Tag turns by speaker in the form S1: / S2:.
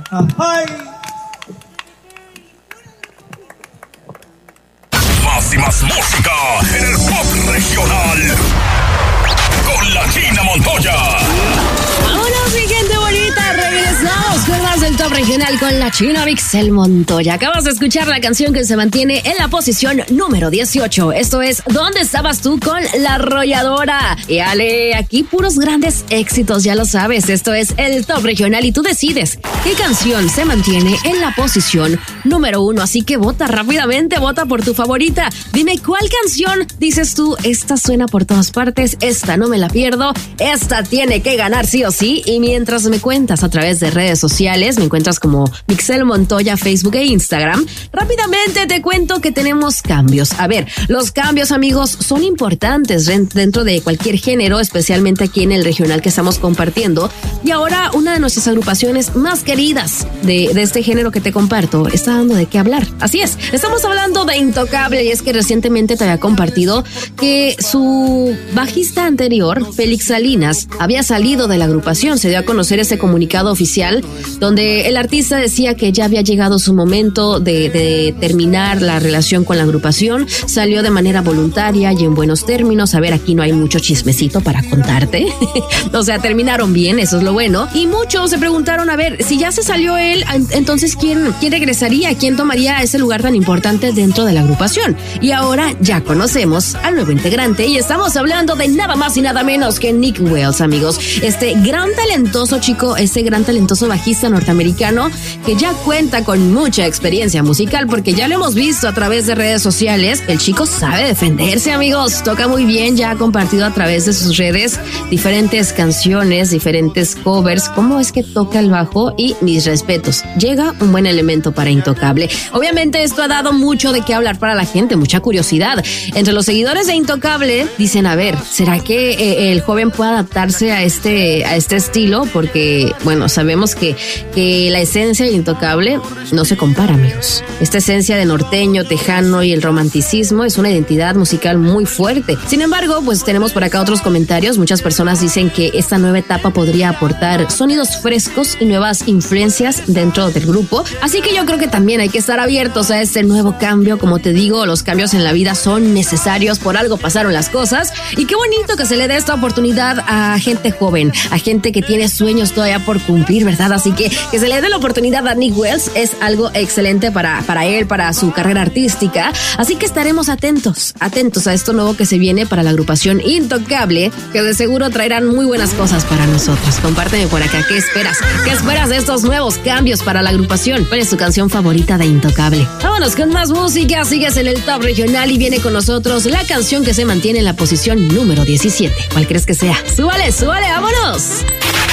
S1: Ajay.
S2: Más y más música en el pop regional. Con la China Montoya.
S3: ¡Vámonos, mi gente bonita! Regresamos con más del Top Regional con la China Mixel Montoya. Acabas de escuchar la canción que se mantiene en la posición número 18. Esto es ¿Dónde estabas tú? Con La Arrolladora. Y ale, aquí puros grandes éxitos, ya lo sabes. Esto es el Top Regional y tú decides qué canción se mantiene en la posición número 1. Así que vota rápidamente, vota por tu favorita. Dime cuál canción dices tú, esta suena por todas partes, esta no me la pierdo, esta tiene que ganar sí o sí. Y mientras me cuentas a través de redes sociales, me encuentras como Mixel Montoya, Facebook e Instagram, rápidamente te cuento que tenemos cambios. A ver, los cambios, amigos, son importantes dentro de cualquier género, especialmente aquí en el regional que estamos compartiendo. Y ahora una de nuestras agrupaciones más queridas de este género que te comparto está dando de qué hablar. Así es, estamos hablando de Intocable, y es que recientemente te había compartido que su bajista anterior, Félix Salinas, había salido de la agrupación. Se dio a conocer ese comunicado oficial donde el artista decía que ya había llegado su momento de terminar la relación con la agrupación. Salió de manera voluntaria y en buenos términos. A ver, aquí no hay mucho chismecito para contarte. O sea, terminaron bien, eso es lo bueno. Y muchos se preguntaron, a ver, si ya se salió él, entonces ¿quién regresaría? ¿Quién tomaría ese lugar tan importante dentro de la agrupación? Y ahora ya conocemos al nuevo integrante y estamos hablando de nada más y nada menos que Nick Wells, amigos. Este gran talentoso chico, este gran talentoso bajista norteamericano que ya cuenta con mucha experiencia musical, porque ya lo hemos visto a través de redes sociales. El chico sabe defenderse, amigos, toca muy bien, ya ha compartido a través de sus redes diferentes canciones, diferentes covers, cómo es que toca el bajo, y mis respetos, llega un buen elemento para Intocable. Obviamente esto ha dado mucho de qué hablar para la gente, mucha curiosidad. Entre los seguidores de Intocable dicen, a ver, ¿será que el joven puede adaptarse a este estilo? Porque, bueno, sabemos que la esencia de Intocable no se compara, amigos. Esta esencia de norteño, tejano y el romanticismo es una identidad musical muy fuerte. Sin embargo, pues tenemos por acá otros comentarios. Muchas personas dicen que esta nueva etapa podría aportar sonidos frescos y nuevas influencias dentro del grupo. Así que yo creo que también hay que estar abiertos a este nuevo cambio. Como te digo, los cambios en la vida son necesarios, por algo pasaron las cosas. Y qué bonito que se le dé esta oportunidad a gente joven, a gente que tiene sueños todavía por cumplir, ¿verdad? Así que se le dé la oportunidad a Nick Wells es algo excelente para él, para su carrera artística. Así que estaremos atentos a esto nuevo que se viene para la agrupación Intocable, que de seguro traerán muy buenas cosas para nosotros. Compárteme por acá, ¿qué esperas? ¿Qué esperas de estos nuevos cambios para la agrupación? ¿Cuál es tu canción favorita de Intocable? Vámonos con más música, sigues en el Top Regional y viene con nosotros la canción que se mantiene en la posición número 17. ¿Cuál crees que sea? ¡Súbale, súbale, vámonos!